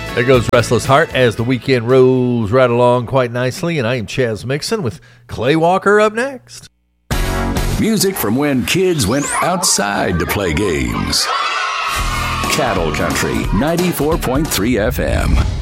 There goes Restless Heart as the weekend rolls right along quite nicely, and I am Chaz Mixon with Clay Walker up next. Music from when kids went outside to play games. Cattle Country 94.3 FM.